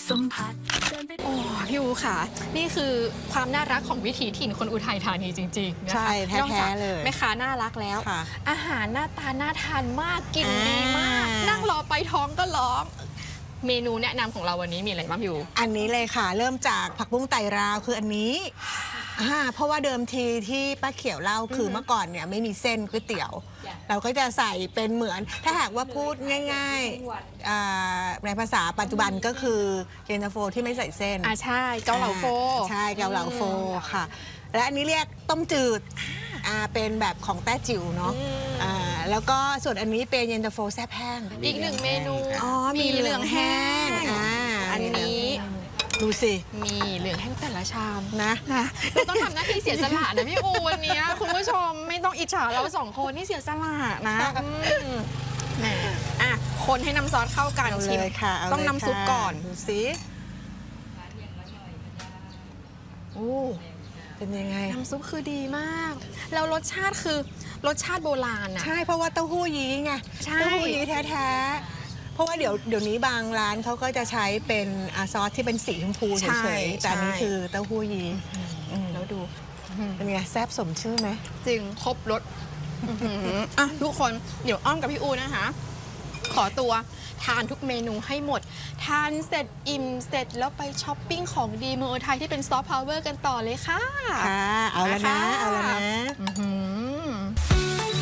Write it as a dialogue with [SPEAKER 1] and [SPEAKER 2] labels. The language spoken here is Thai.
[SPEAKER 1] สัมผัสโอ้พี่อูค่ะนี่คือความน่ารักของวิถีถิ่นคนอุทัยธานีจริงๆนะคะ
[SPEAKER 2] ใช่แท้ๆเลย
[SPEAKER 1] แม่ค้าน่ารักแล้วอาหารหน้าตาน่าทานมากกินดีมากนั่งรอไปท้องก็ร้องเมนูแนะนำของเราวันนี้มีอะไรบ้างพี่อู
[SPEAKER 2] อันนี้เลยค่ะเริ่มจากผักบุ้งไตราวคืออันนี้เพราะว่าเดิมทีที่ป้าเขียวเล่าคือเมื่อก่อนเนี่ยไม่มีเส้นก๋วยเตี๋ยวเราก็จะใส่เป็นเหมือนถ้าหากว่าพูดง่ายๆในภาษาปัจจุบันก็คือเย็นตาโฟที่ไม่ใส่เส้น
[SPEAKER 1] ใช่เกาเหลาโฟ
[SPEAKER 2] ใช่เกาเหลาโฟค่ะและอันนี้เรียกต้มจืดเป็นแบบของแต้จิ๋วเนาะแล้วก็ส่วนอันนี้เป็นเย็นตาโฟแซ่บแห้ง
[SPEAKER 1] อีกหนึ่งเมนู
[SPEAKER 2] มีเหลืองแห้ง
[SPEAKER 1] อันนี้
[SPEAKER 2] ดูสิ
[SPEAKER 1] มีเหลืองแห้งแต่ละชามนะเราต้องทำหน้าที่เสียสละนะพี่อูวันนี้คุณผู้ชมไม่ต้องอิจฉาเราสองคนนี่เสียสละนะแหมคนให้น้ำซอสเข้ากันชิมต้องน้ำซุปก่อน
[SPEAKER 2] ดูสิโอ้เป็นยังไง
[SPEAKER 1] น้ำซุปคือดีมากแล้วรสชาติคือรสชาติโบราณ
[SPEAKER 2] ใช่เพราะว่าเต้าหู้ยี้ไงเต้าหู้ยี้แท้เพราะว่าเดี๋ยวนี้บางร้านเขาก็จะใช้เป็นซอสที่เป็นสีชมพูเฉยๆแต่นี่คือเต้าหู้ยี้
[SPEAKER 1] แล้วดู
[SPEAKER 2] เป็นไงแซ่บสมชื่อไหม
[SPEAKER 1] จริงครบรสทุกคนเดี๋ยวอ้อมกับพี่อูนะคะขอตัวทานทุกเมนูให้หมดทานเสร็จอิ่มเสร็จแล้วไปช้อปปิ้งของดีเมืองอุทัยที่เป็นซอฟต์พาวเวอร์กันต่อเลยค่ะ
[SPEAKER 2] เอาแล้วนะ